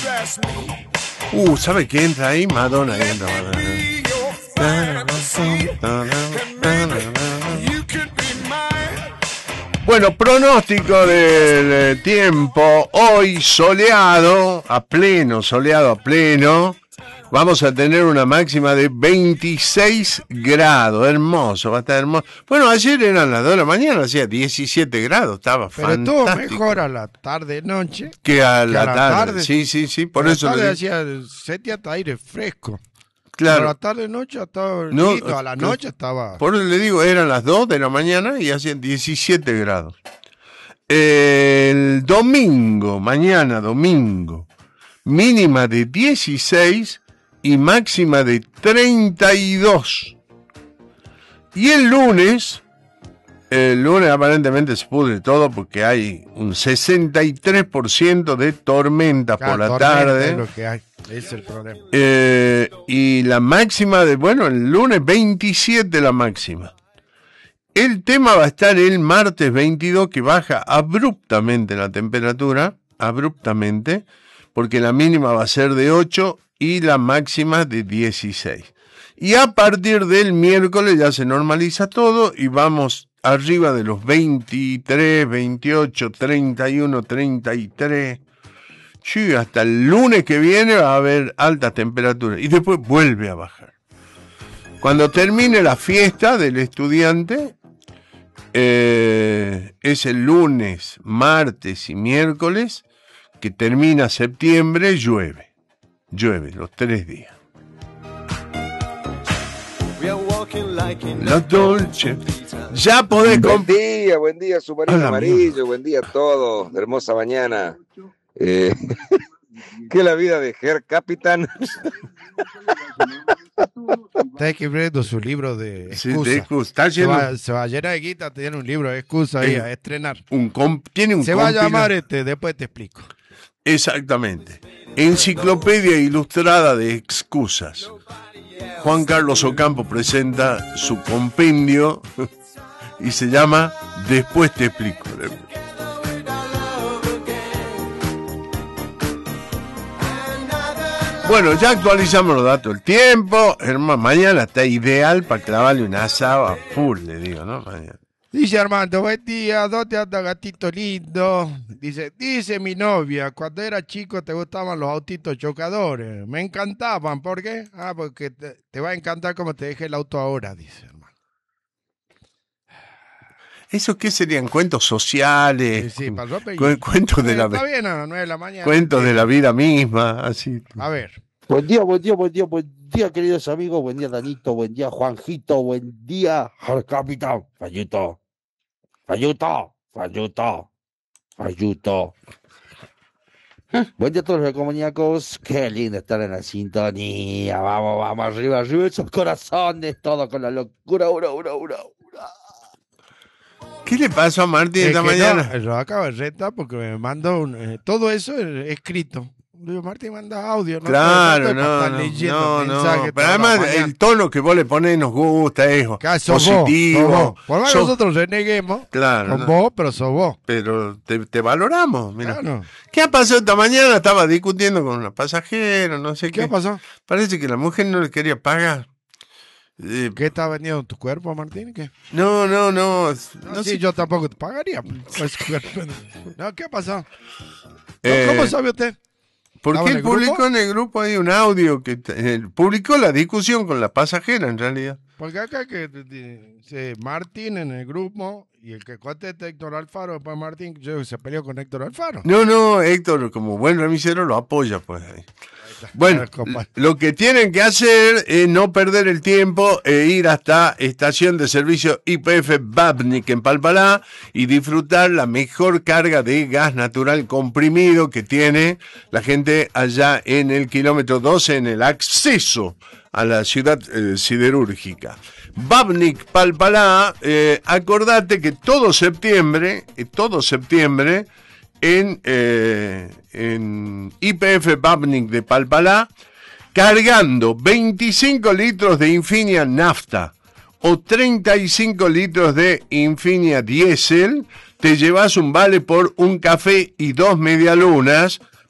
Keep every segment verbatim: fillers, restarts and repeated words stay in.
Uh, ¿sabe qué entra ahí? Madonna entra, Madonna. Bueno, pronóstico del tiempo. Hoy soleado, a pleno, soleado a pleno. Vamos a tener una máxima de veintiséis grados. Hermoso, va a estar hermoso. Bueno, ayer eran las dos de la mañana, hacía diecisiete grados, estaba Pero fantástico. Pero estuvo mejor a la tarde-noche. Que a la, que a la tarde. tarde. Sí, sí, sí, por a eso. La tarde le... hacía sentía hasta aire fresco. Claro. A la tarde-noche estaba... No, a la noche estaba... Por eso le digo, eran las dos de la mañana y hacían diecisiete grados. El domingo, mañana domingo, mínima de dieciséis y máxima de treinta y dos. Y el lunes, el lunes aparentemente se pudre todo porque hay un sesenta y tres por ciento de tormenta claro, por la tormenta tarde. Es lo que hay, es el problema. Eh, y la máxima de, bueno, el lunes veintisiete la máxima. El tema va a estar el martes veintidós, que baja abruptamente la temperatura, abruptamente, porque la mínima va a ser de ocho y la máxima de dieciséis. Y a partir del miércoles ya se normaliza todo y vamos arriba de los veintitrés, veintiocho, treinta y uno, treinta y tres. Sí, hasta el lunes que viene va a haber altas temperaturas y después vuelve a bajar. Cuando termine la fiesta del estudiante, eh, es el lunes, martes y miércoles, que termina septiembre, llueve. Llueve los tres días. La Dolce. Ya podés Buen comp- día, buen día, submarino Hola, amarillo, amigo. Buen día a todos. Hermosa mañana. Eh, ¿Qué es la vida de Ger Capitán? Está escribiendo su libro de excusas. Sí, de excusa. Está lleno... se, va, se va a llenar de guita, tiene un libro de excusas ahí a estrenar. Un comp... Tiene un se compila... va a llamar este, después te explico. Exactamente. Enciclopedia Ilustrada de Excusas. Juan Carlos Ocampo presenta su compendio y se llama Después te explico. Bueno, ya actualizamos los datos del tiempo. Hermano, mañana está ideal para clavarle una asada a full, le digo, ¿no? Mañana. Dice Armando, buen día, ¿dónde anda gatito lindo? Dice, dice mi novia, cuando era chico te gustaban los autitos chocadores. Me encantaban, ¿por qué? Ah, porque te, te va a encantar como te deje el auto ahora, dice hermano. ¿Eso qué serían? ¿Cuentos sociales? Sí, sí, pasó cu- Cuentos de la Está bien a las nueve de la mañana. Cuentos de la vida misma, así. A ver. Buen día, buen día, buen día, buen día, queridos amigos. Buen día, Danito. Buen día, Juanjito. Buen día, Capitán. Fayuto. Fayuto. Fayuto. Fayuto. Buen día a todos los comunicos. Qué lindo estar en la sintonía. Vamos, vamos, arriba, arriba. Esos corazones, todo con la locura. Ura, ura, ura, ura. ¿Qué le pasó a Martín esta mañana? No, lo acaba de retar porque me mandó un, eh, todo eso escrito. Digo, Martín manda audio, ¿no? Claro, no, no, no, no. Pero además el tono que vos le ponés nos gusta, es positivo. Vos, vos. Por más que sos... nosotros reneguemos, claro, con no. vos, pero sos vos. Pero te, te valoramos, mira. Claro. ¿Qué ha pasado esta mañana? Estaba discutiendo con una pasajera, no sé qué. ¿Qué pasó? Parece que la mujer no le quería pagar. Eh, ¿Qué está vendiendo tu cuerpo, Martín? ¿Qué? No, no, no. No, no sí, sé. Yo tampoco te pagaría. No, ¿qué pasó? Eh, ¿Cómo sabe usted? Porque él publicó grupo? en el grupo ahí un audio que eh, publicó la discusión con la pasajera en realidad. Porque acá que dice Martín en el grupo y el que contesta Héctor Alfaro, después Martín yo, se peleó con Héctor Alfaro. No, no, Héctor como buen remisero lo apoya pues ahí. Bueno, lo que tienen que hacer es no perder el tiempo e ir hasta estación de servicio Y P F Babnik en Palpalá y disfrutar la mejor carga de gas natural comprimido que tiene la gente allá en el kilómetro doce en el acceso a la ciudad eh, siderúrgica. Babnik Palpalá, eh, acordate que todo septiembre, eh, todo septiembre, en, eh, en Y P F Babnik de Palpalá, cargando veinticinco litros de Infinia Nafta o treinta y cinco litros de Infinia Diesel, te llevas un vale por un café y dos medialunas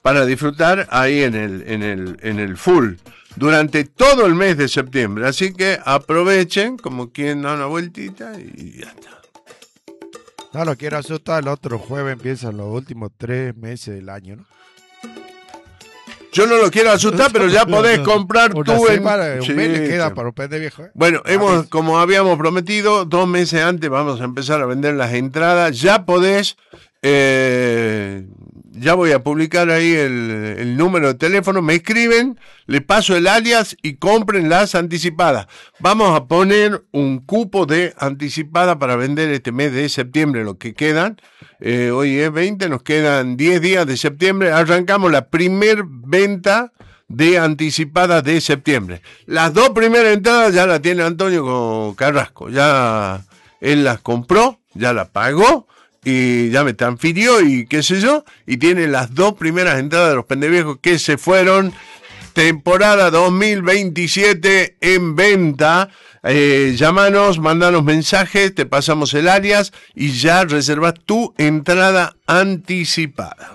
para disfrutar ahí en el, en el, en el full durante todo el mes de septiembre. Así que aprovechen como quien da una vueltita y ya está. No lo quiero asustar, el otro jueves empiezan los últimos tres meses del año, ¿no? Yo no lo quiero asustar, pero ya podés comprar Una tú en... semana, un Sí, mes le queda sí. para un pez de viejo, ¿eh? Bueno, A hemos, ver. como habíamos prometido, dos meses antes vamos a empezar a vender las entradas. Ya podés, eh, ya voy a publicar ahí el, el número de teléfono. Me escriben, le paso el alias y compren las anticipadas. Vamos a poner un cupo de anticipada para vender este mes de septiembre, lo que quedan. Eh, hoy es veinte, nos quedan diez días de septiembre. Arrancamos la primer venta de anticipadas de septiembre. Las dos primeras entradas ya las tiene Antonio Carrasco. Ya él las compró, ya las pagó y ya me transfirió y qué sé yo. Y tiene las dos primeras entradas de los pendeviejos que se fueron. Temporada dos mil veintisiete en venta. Eh, llámanos, mandanos mensajes, te pasamos el alias y ya reservas tu entrada anticipada.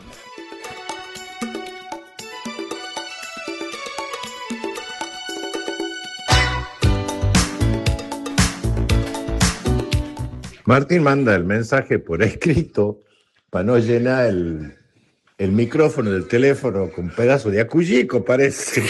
Martín manda el mensaje por escrito para no llenar el, el micrófono del teléfono con pedazo de acuyico, parece.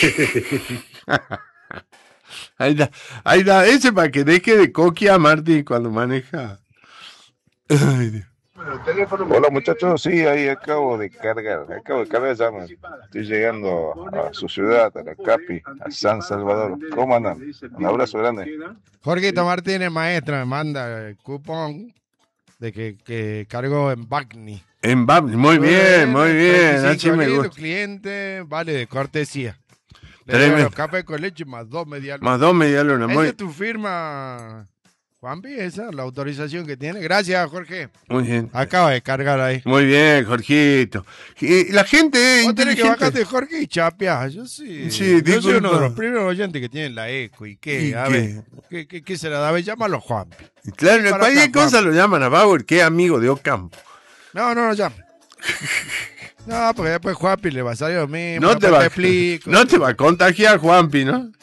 Ahí está, ahí está, ese para que deje de coquia a Martín cuando maneja. Ay, Dios. Hola muchachos, sí, ahí acabo de cargar, acabo de cargar ya, me- estoy llegando a su ciudad, a la Capi, a San Salvador. ¿Cómo andan? Un abrazo grande. Jorgito Martínez, maestra, me manda el cupón de que, que cargó en Bagni. En Bab- muy bien, muy bien, así me gusta. gusta. Cliente, vale de cortesía. Le Tremendo. doy los cafés con leche más dos medialunas. Más dos medialunas, ¿Esa muy, es tu firma, Juanpi? ¿Esa? La autorización que tiene. Gracias, Jorge. muy bien. Acaba de cargar ahí. Muy bien, Jorgito. Y la gente es Vos tenés que inteligente. bajarte, Jorge, y chapear. Yo sí. Sí, yo soy uno disculpa. de los primeros oyentes que tienen la eco. ¿Y qué? ¿Y a qué? ver, ¿qué, qué, qué será? A ver, llámalo Juanpi. Claro, Para cualquier acá, cosa Juan. lo llaman a Bauer, que es amigo de Ocampo. No, no, no llama. No, porque después Juanpi le va a salir lo mismo. No te, después va, te explico. no te va a contagiar, Juanpi, ¿no?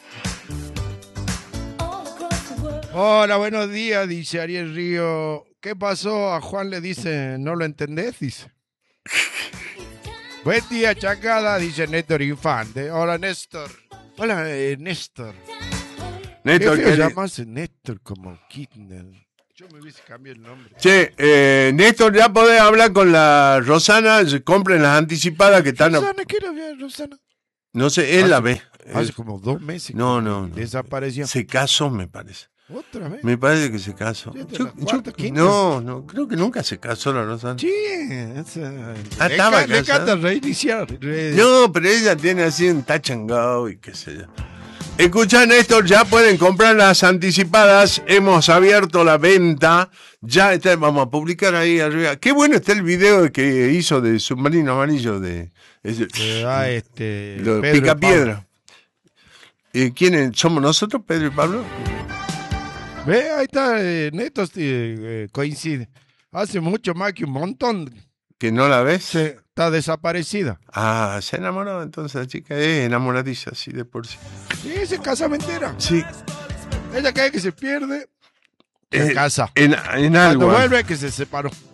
Hola, buenos días, dice Ariel Río. ¿Qué pasó? A Juan le dice, ¿no lo entendés? Dice. Buen día, Chacada, dice Néstor Infante. Hola, Néstor. Hola, eh, Néstor. Néstor, Qué feo que- llamarse Néstor como Kirchner. Yo me hubiese cambiado el nombre. Che, eh, Néstor, ya podés hablar con la Rosana, compren las anticipadas que están... a- Rosana, ¿qué era bien, Rosana? No sé, él la ve. Hace Él- como dos meses. No, que no, no. Desapareció. Se casó, me parece. ¿Otra vez? Me parece que se casó. Sí, esta es Yo- la yo- cuarta, quinta. no, no, creo que nunca se casó la Rosana. Sí, esa... Ah, le, estaba ca- le casada. canta reiniciar. re- No, pero ella tiene así un touch and go y qué sé yo. Escucha, Néstor, ya pueden comprar las anticipadas. Hemos abierto la venta. Ya está, vamos a publicar ahí arriba. Qué bueno está el video que hizo de Submarino Amarillo de, ese- Le da este... lo de Pedro y Picapiedra. Eh, ¿Quiénes somos nosotros, Pedro y Pablo? Pablo. Ve, ahí está, eh, Neto eh, eh, coincide. Hace mucho más que un montón. ¿Que no la ves? Se, está desaparecida. Ah, se enamoró entonces la chica. Es enamoradiza, así de por sí. Sí, se casa mentira. Sí. Ella cree que se pierde. Se Eh, casa. En, en Cuando algo. vuelve, que se separó.